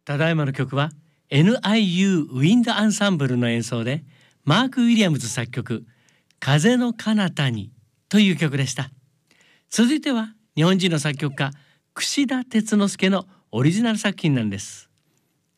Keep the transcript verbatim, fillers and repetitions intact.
ただいまの曲は エヌアイユー ウィンドアンサンブルの演奏でマーク・ウィリアムズ作曲風の彼方にという曲でした。続いては日本人の作曲家櫛田鉄之助のオリジナル作品なんです。